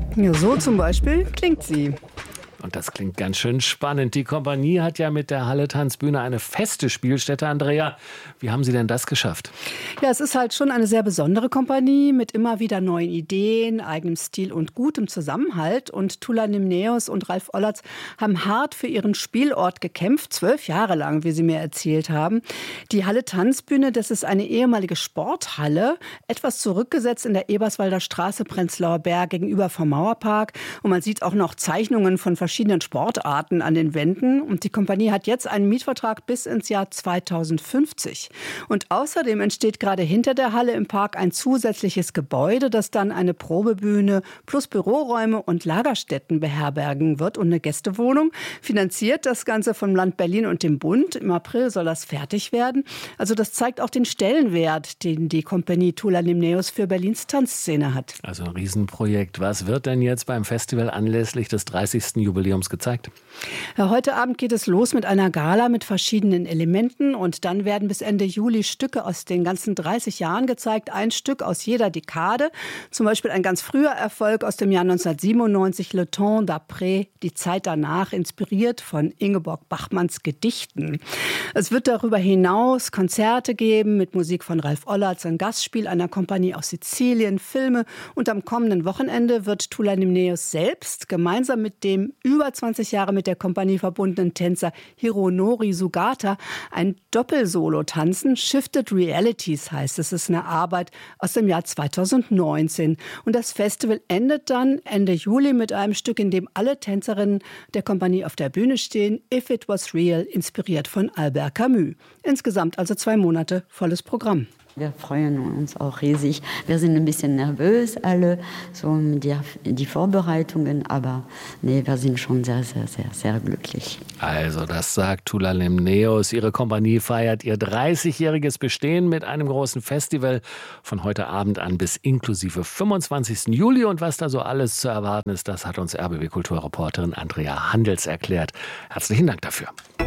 Ja, so zum Beispiel klingt sie. Und das klingt ganz schön spannend. Die Kompanie hat ja mit der Halle Tanzbühne eine feste Spielstätte. Andrea, wie haben Sie denn das geschafft? Ja, es ist halt schon eine sehr besondere Kompanie mit immer wieder neuen Ideen, eigenem Stil und gutem Zusammenhalt. Und Tula Nimneos und Ralf Ollertz haben hart für ihren Spielort gekämpft, 12 Jahre lang, wie sie mir erzählt haben. Die Halle Tanzbühne, das ist eine ehemalige Sporthalle, etwas zurückgesetzt in der Eberswalder Straße, Prenzlauer Berg gegenüber vom Mauerpark. Und man sieht auch noch Zeichnungen von verschiedenen Sportarten an den Wänden. Und die Kompanie hat jetzt einen Mietvertrag bis ins Jahr 2050. Und außerdem entsteht gerade hinter der Halle im Park ein zusätzliches Gebäude, das dann eine Probebühne plus Büroräume und Lagerstätten beherbergen wird und eine Gästewohnung. Finanziert das Ganze vom Land Berlin und dem Bund. Im April soll das fertig werden. Also das zeigt auch den Stellenwert, den die Kompanie Tula Nimneos für Berlins Tanzszene hat. Also ein Riesenprojekt. Was wird denn jetzt beim Festival anlässlich des 30. Jubiläums gezeigt? Ja, heute Abend geht es los mit einer Gala mit verschiedenen Elementen und dann werden bis Ende Juli Stücke aus den ganzen 30 Jahren gezeigt, ein Stück aus jeder Dekade. Zum Beispiel ein ganz früher Erfolg aus dem Jahr 1997, Le Temps d'après, die Zeit danach, inspiriert von Ingeborg Bachmanns Gedichten. Es wird darüber hinaus Konzerte geben mit Musik von Ralf Ollertz, ein Gastspiel einer Kompanie aus Sizilien, Filme und am kommenden Wochenende wird Tula Nimneos selbst gemeinsam mit dem über 20 Jahre mit der Kompanie verbundenen Tänzer Hironori Sugata ein Doppelsolo tanzen. Shifted Realities heißt es. Es ist eine Arbeit aus dem Jahr 2019. Und das Festival endet dann Ende Juli mit einem Stück, in dem alle Tänzerinnen der Kompanie auf der Bühne stehen. If It Was Real, inspiriert von Albert Camus. Insgesamt also 2 Monate volles Programm. Wir freuen uns auch riesig. Wir sind ein bisschen nervös alle, so die Vorbereitungen, aber nee, wir sind schon sehr, sehr, sehr, sehr glücklich. Also das sagt Tula Nimneos. Ihre Kompanie feiert ihr 30-jähriges Bestehen mit einem großen Festival von heute Abend an bis inklusive 25. Juli. Und was da so alles zu erwarten ist, das hat uns RBB-Kulturreporterin Andrea Handels erklärt. Herzlichen Dank dafür.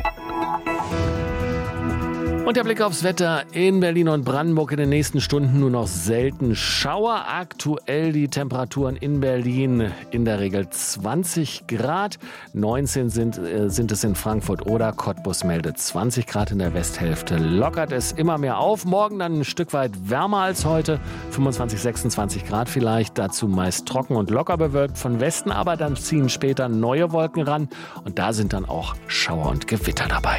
Und der Blick aufs Wetter in Berlin und Brandenburg in den nächsten Stunden nur noch selten Schauer. Aktuell die Temperaturen in Berlin in der Regel 20 Grad. 19 sind es in Frankfurt oder Cottbus meldet 20 Grad in der Westhälfte. Lockert es immer mehr auf. Morgen dann ein Stück weit wärmer als heute. 25, 26 Grad vielleicht. Dazu meist trocken und locker bewölkt von Westen. Aber dann ziehen später neue Wolken ran. Und da sind dann auch Schauer und Gewitter dabei.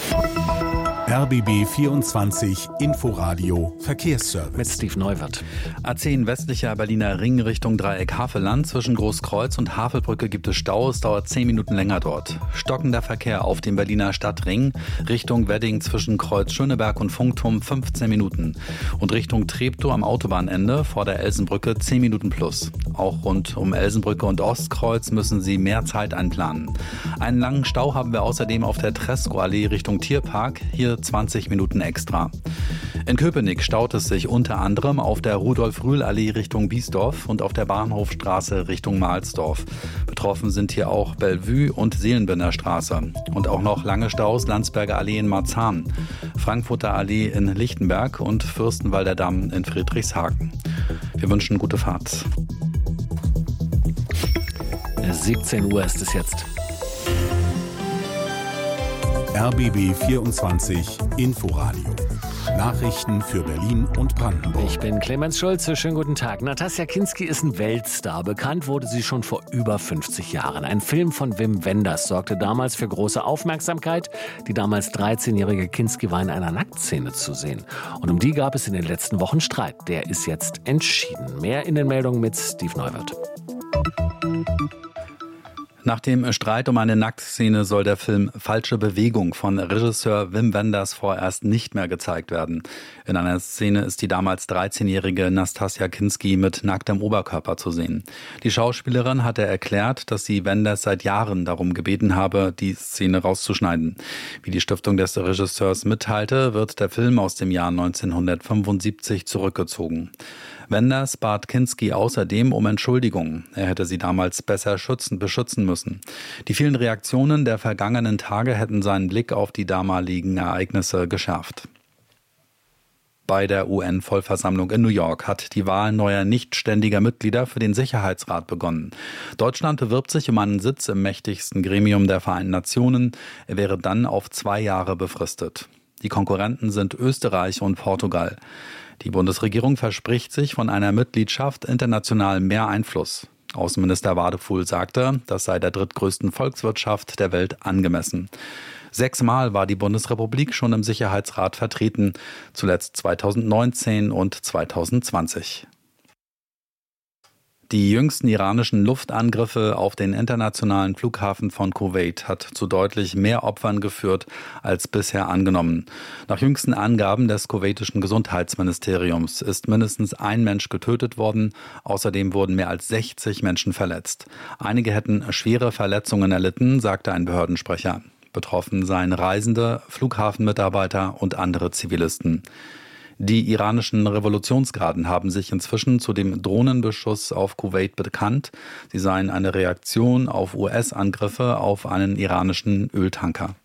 RBB 24 Inforadio Verkehrsservice. Mit Steve Neuwirth. A10 westlicher Berliner Ring Richtung Dreieck Havelland. Zwischen Großkreuz und Havelbrücke gibt es Stau. Es dauert 10 Minuten länger dort. Stockender Verkehr auf dem Berliner Stadtring. Richtung Wedding zwischen Kreuz Schöneberg und Funkturm 15 Minuten. Und Richtung Treptow am Autobahnende vor der Elsenbrücke 10 Minuten plus. Auch rund um Elsenbrücke und Ostkreuz müssen Sie mehr Zeit einplanen. Einen langen Stau haben wir außerdem auf der Tresco-Allee Richtung Tierpark. Hier 20 Minuten extra. In Köpenick staut es sich unter anderem auf der Rudolf-Rühl-Allee Richtung Biesdorf und auf der Bahnhofstraße Richtung Mahlsdorf. Betroffen sind hier auch Bellevue und Seelenbinner Straße. Und auch noch lange Staus Landsberger Allee in Marzahn, Frankfurter Allee in Lichtenberg und Fürstenwalder Damm in Friedrichshagen. Wir wünschen gute Fahrt. 17 Uhr ist es jetzt. RBB 24 Inforadio. Nachrichten für Berlin und Brandenburg. Ich bin Clemens Schulze. Schönen guten Tag. Natasja Kinski ist ein Weltstar. Bekannt wurde sie schon vor über 50 Jahren. Ein Film von Wim Wenders sorgte damals für große Aufmerksamkeit. Die damals 13-jährige Kinski war in einer Nacktszene zu sehen. Und um die gab es in den letzten Wochen Streit. Der ist jetzt entschieden. Mehr in den Meldungen mit Steve Neuwirth. Nach dem Streit um eine Nacktszene soll der Film Falsche Bewegung von Regisseur Wim Wenders vorerst nicht mehr gezeigt werden. In einer Szene ist die damals 13-jährige Nastassja Kinski mit nacktem Oberkörper zu sehen. Die Schauspielerin hatte erklärt, dass sie Wenders seit Jahren darum gebeten habe, die Szene rauszuschneiden. Wie die Stiftung des Regisseurs mitteilte, wird der Film aus dem Jahr 1975 zurückgezogen. Wenders bat Kinski außerdem um Entschuldigung. Er hätte sie damals besser beschützen müssen. Die vielen Reaktionen der vergangenen Tage hätten seinen Blick auf die damaligen Ereignisse geschärft. Bei der UN-Vollversammlung in New York hat die Wahl neuer nichtständiger Mitglieder für den Sicherheitsrat begonnen. Deutschland bewirbt sich um einen Sitz im mächtigsten Gremium der Vereinten Nationen. Er wäre dann auf 2 Jahre befristet. Die Konkurrenten sind Österreich und Portugal. Die Bundesregierung verspricht sich von einer Mitgliedschaft international mehr Einfluss. Außenminister Wadefuhl sagte, das sei der drittgrößten Volkswirtschaft der Welt angemessen. 6-mal war die Bundesrepublik schon im Sicherheitsrat vertreten, zuletzt 2019 und 2020. Die jüngsten iranischen Luftangriffe auf den internationalen Flughafen von Kuwait hat zu deutlich mehr Opfern geführt als bisher angenommen. Nach jüngsten Angaben des kuwaitischen Gesundheitsministeriums ist mindestens ein Mensch getötet worden. Außerdem wurden mehr als 60 Menschen verletzt. Einige hätten schwere Verletzungen erlitten, sagte ein Behördensprecher. Betroffen seien Reisende, Flughafenmitarbeiter und andere Zivilisten. Die iranischen Revolutionsgarden haben sich inzwischen zu dem Drohnenbeschuss auf Kuwait bekannt. Sie seien eine Reaktion auf US-Angriffe auf einen iranischen Öltanker.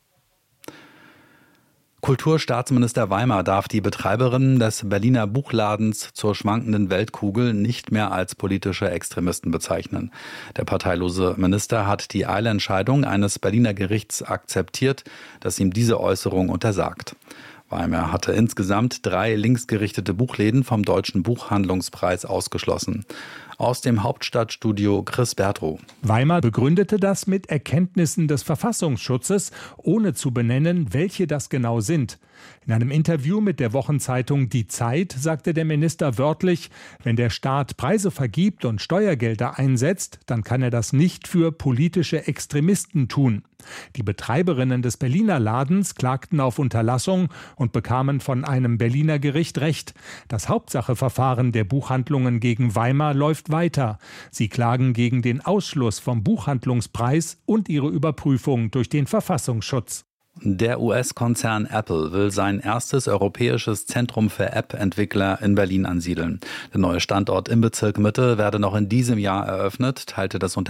Kulturstaatsminister Weimar darf die Betreiberin des Berliner Buchladens zur schwankenden Weltkugel nicht mehr als politische Extremisten bezeichnen. Der parteilose Minister hat die Eilentscheidung eines Berliner Gerichts akzeptiert, das ihm diese Äußerung untersagt. Weimar hatte insgesamt 3 linksgerichtete Buchläden vom Deutschen Buchhandlungspreis ausgeschlossen. Aus dem Hauptstadtstudio Chris Bertrow. Weimar begründete das mit Erkenntnissen des Verfassungsschutzes, ohne zu benennen, welche das genau sind. In einem Interview mit der Wochenzeitung Die Zeit sagte der Minister wörtlich, wenn der Staat Preise vergibt und Steuergelder einsetzt, dann kann er das nicht für politische Extremisten tun. Die Betreiberinnen des Berliner Ladens klagten auf Unterlassung und bekamen von einem Berliner Gericht Recht. Das Hauptsacheverfahren der Buchhandlungen gegen Weimar läuft weiter. Sie klagen gegen den Ausschluss vom Buchhandlungspreis und ihre Überprüfung durch den Verfassungsschutz. Der US-Konzern Apple will sein erstes europäisches Zentrum für App-Entwickler in Berlin ansiedeln. Der neue Standort im Bezirk Mitte werde noch in diesem Jahr eröffnet, teilte das Unternehmen